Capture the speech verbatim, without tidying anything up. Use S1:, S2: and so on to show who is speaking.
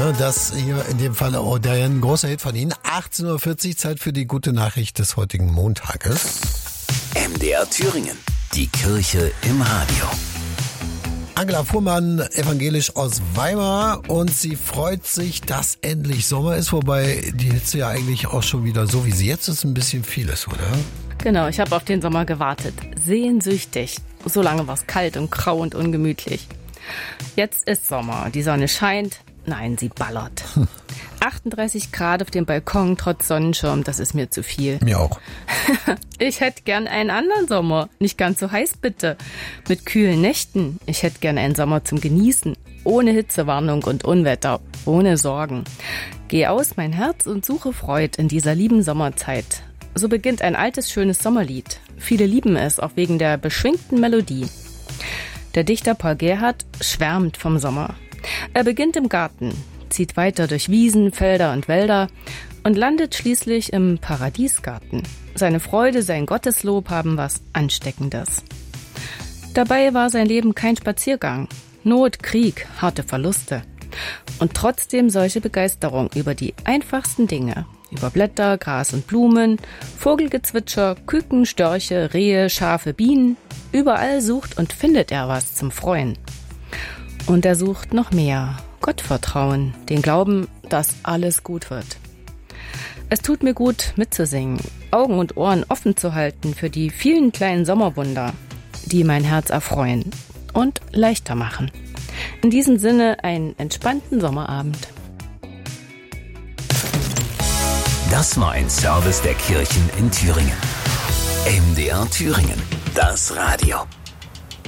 S1: Ne? Das hier in dem Falle auch der ein großer Hit von Ihnen. achtzehn Uhr vierzig, Zeit für die gute Nachricht des heutigen Montages.
S2: M D R Thüringen, die Kirche im Radio.
S1: Angela Fuhrmann, evangelisch aus Weimar, und sie freut sich, dass endlich Sommer ist, wobei die Hitze ja eigentlich auch schon wieder, so wie sie jetzt ist, ein bisschen viel ist, oder?
S3: Genau, ich habe auf den Sommer gewartet. Sehnsüchtig. So lange war es kalt und grau und ungemütlich. Jetzt ist Sommer, die Sonne scheint. Nein, sie ballert. Hm. achtunddreißig Grad auf dem Balkon trotz Sonnenschirm, das ist mir zu viel.
S1: Mir auch.
S3: Ich hätte gern einen anderen Sommer. Nicht ganz so heiß, bitte. Mit kühlen Nächten. Ich hätte gern einen Sommer zum Genießen. Ohne Hitzewarnung und Unwetter. Ohne Sorgen. Geh aus, mein Herz, und suche Freud in dieser lieben Sommerzeit. So beginnt ein altes, schönes Sommerlied. Viele lieben es, auch wegen der beschwingten Melodie. Der Dichter Paul Gerhardt schwärmt vom Sommer. Er beginnt im Garten, zieht weiter durch Wiesen, Felder und Wälder und landet schließlich im Paradiesgarten. Seine Freude, sein Gotteslob haben was Ansteckendes. Dabei war sein Leben kein Spaziergang. Not, Krieg, harte Verluste. Und trotzdem solche Begeisterung über die einfachsten Dinge. Über Blätter, Gras und Blumen, Vogelgezwitscher, Küken, Störche, Rehe, Schafe, Bienen. Überall sucht und findet er was zum Freuen. Und er sucht noch mehr. Gottvertrauen, den Glauben, dass alles gut wird. Es tut mir gut, mitzusingen, Augen und Ohren offen zu halten für die vielen kleinen Sommerwunder, die mein Herz erfreuen und leichter machen. In diesem Sinne einen entspannten Sommerabend.
S2: Das war ein Service der Kirchen in Thüringen. M D R Thüringen, das Radio.